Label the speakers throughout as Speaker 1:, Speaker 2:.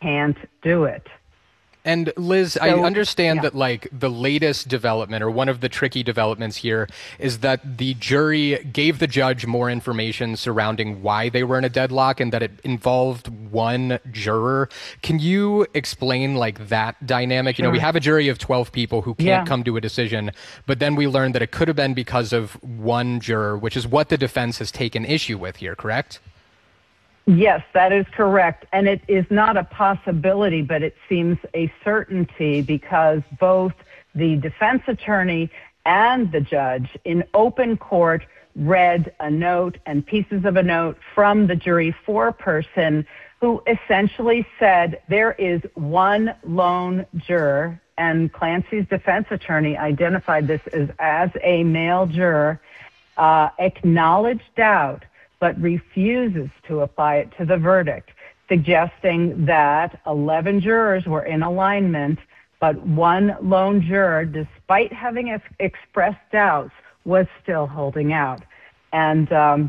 Speaker 1: can't do it.
Speaker 2: And Liz, I understand that like the latest development, or one of the tricky developments here, is that the jury gave the judge more information surrounding why they were in a deadlock, and that it involved one juror. Can you explain like that dynamic?
Speaker 1: Sure.
Speaker 2: You know, we have a jury of 12 people who can't come to a decision, but then we learned that it could have been because of one juror, which is what the defense has taken issue with here, correct?
Speaker 1: Yes, that is correct. And it is not a possibility, but it seems a certainty, because both the defense attorney and the judge in open court read a note and pieces of a note from the jury foreperson who essentially said there is one lone juror, and Clancy's defense attorney identified this as a male juror, acknowledged doubt, but refuses to apply it to the verdict, suggesting that 11 jurors were in alignment, but one lone juror, despite having expressed doubts, was still holding out. And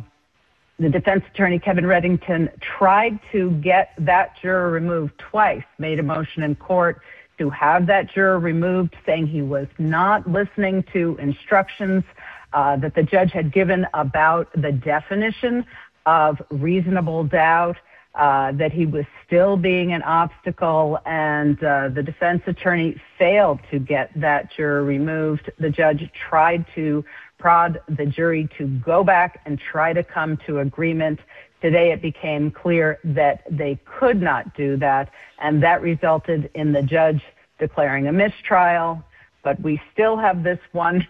Speaker 1: the defense attorney, Kevin Reddington, tried to get that juror removed twice, made a motion in court to have that juror removed, saying he was not listening to instructions that the judge had given about the definition of reasonable doubt, that he was still being an obstacle, and the defense attorney failed to get that juror removed. The judge tried to prod the jury to go back and try to come to agreement. Today it became clear that they could not do that, and that resulted in the judge declaring a mistrial. But we still have this one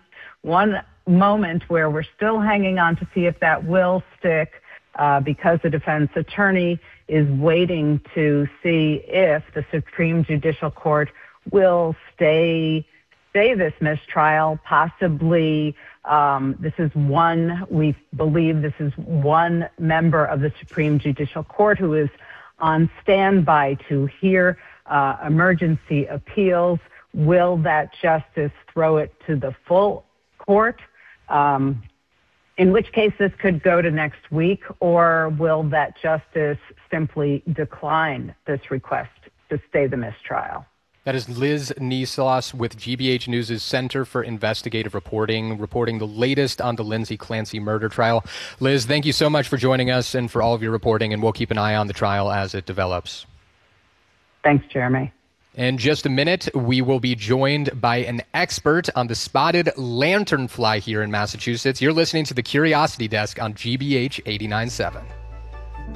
Speaker 1: moment where we're still hanging on to see if that will stick, because the defense attorney is waiting to see if the Supreme Judicial Court will stay this mistrial. Possibly, we believe this is one member of the Supreme Judicial Court who is on standby to hear emergency appeals. Will that justice throw it to the full court? In which case this could go to next week, or will that justice simply decline this request to stay the mistrial?
Speaker 2: That is Liz Nislas with GBH News' Center for Investigative Reporting, reporting the latest on the Lindsay Clancy murder trial. Liz, thank you so much for joining us and for all of your reporting, and we'll keep an eye on the trial as it develops.
Speaker 1: Thanks, Jeremy.
Speaker 2: In just a minute, we will be joined by an expert on the spotted lanternfly here in Massachusetts. You're listening to the Curiosity Desk on GBH 89.7.